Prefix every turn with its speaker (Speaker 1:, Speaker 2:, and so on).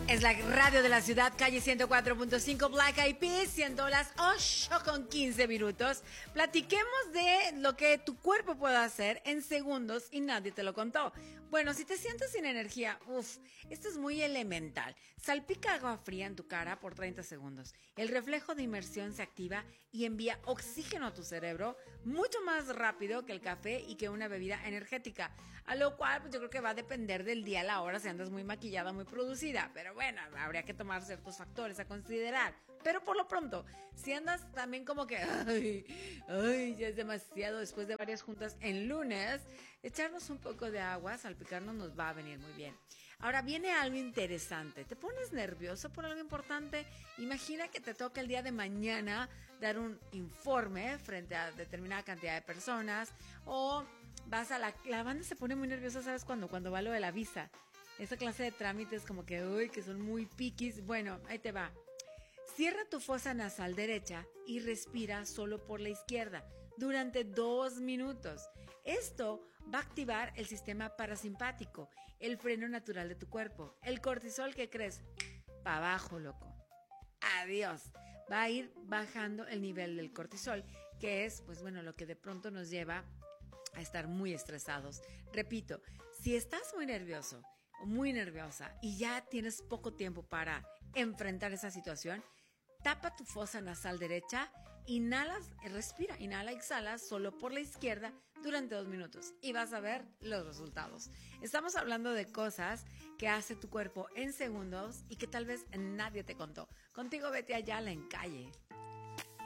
Speaker 1: Es la radio de la ciudad, calle 104.5, Black Eyed Peas, siendo las 8:15. Platiquemos de lo que tu cuerpo puede hacer en segundos y nadie te lo contó. Bueno, si te sientes sin energía, esto es muy elemental. Salpica agua fría en tu cara por 30 segundos. El reflejo de inmersión se activa y envía oxígeno a tu cerebro mucho más rápido que el café y que una bebida energética. A lo cual, pues yo creo que va a depender del día, la hora, si andas muy maquillada, muy producida. Pero bueno, habría que tomar ciertos factores a considerar. Pero por lo pronto, si andas también como que, ya es demasiado después de varias juntas en lunes, echarnos un poco de agua, salpicarnos nos va a venir muy bien. Ahora viene algo interesante. ¿Te pones nervioso por algo importante? Imagina que te toca el día de mañana dar un informe frente a determinada cantidad de personas o vas a la banda se pone muy nerviosa, ¿sabes cuándo? Cuando va lo de la visa. Esa clase de trámites como que son muy piquis. Bueno, ahí te va. Cierra tu fosa nasal derecha y respira solo por la izquierda durante 2 minutos. Esto va a activar el sistema parasimpático, el freno natural de tu cuerpo. El cortisol, ¿qué crees? Pa' abajo, loco. Adiós. Va a ir bajando el nivel del cortisol, que es, pues bueno, lo que de pronto nos lleva a estar muy estresados. Repito, si estás muy nervioso o muy nerviosa y ya tienes poco tiempo para enfrentar esa situación, tapa tu fosa nasal derecha, inhalas, respira, inhala, exhala solo por la izquierda durante 2 minutos y vas a ver los resultados. Estamos hablando de cosas que hace tu cuerpo en segundos y que tal vez nadie te contó. Contigo Betty Ayala en Calle